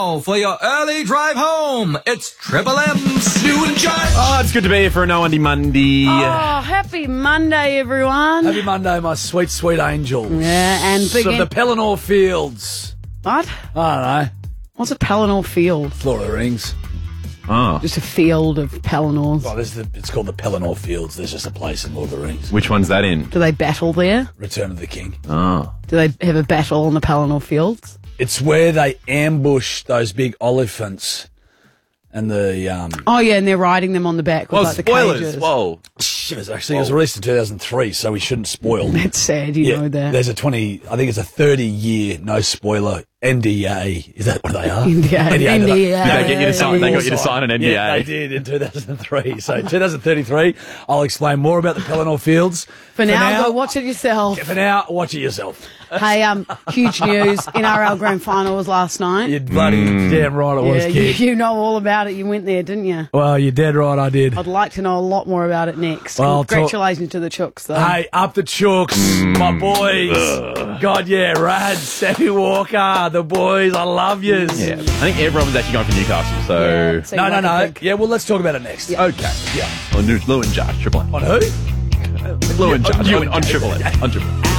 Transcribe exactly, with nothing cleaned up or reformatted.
now for your early drive home. It's Triple M's New and Judge. Oh, it's good to be here for a No Undy Monday. Oh, happy Monday, everyone. Happy Monday, my sweet, sweet angels. Yeah, and big From the en- Pelennor Fields. What? I don't know. What's a Pelennor field? Lord of the Rings. Oh. Just a field of Pelennors. Oh, this is the, it's called the Pelennor Fields. There's just a place in Lord of the Rings. Which one's that in? Do they battle there? Return of the King. Oh. Do they have a battle on the Pelennor fields? It's where they ambush those big oliphants and the... um. Oh, yeah, and they're riding them on the back with Well, like the spoilers. cages. Whoa. It was actually it was released in two thousand three, so we shouldn't spoil. That's sad, you know that. There's a twenty, I think it's a thirty year no spoiler N D A. Is that what they are? N D A. N D A. N D A. Did they get you to sign, they got you to sign an N D A? Yeah, they did in two thousand three. So two thousand thirty-three, I'll explain more about the Pelennor Fields. For, now, go watch it yourself. For now, watch it yourself. Hey, um, huge news. N R L Grand Final was last night. You're bloody damn right it was, yeah, kid. you, you know all about it. You went there, didn't you? Well, you're dead right, I did. I'd like to know a lot more about it next. Well, I'll Congratulations to the Chooks, though. Hey, up the Chooks, my boys. God, yeah, Rad, Sammy Walker, the boys, I love yous. Yeah. I think everyone was actually going for Newcastle, so... Yeah, seemed No, no, like a no. big- Yeah, well, let's talk about it next. Okay. Yeah. On Lou and Judge, Triple M. On who? Lou and Judge, you on, and on Judge. Triple M. On Triple M.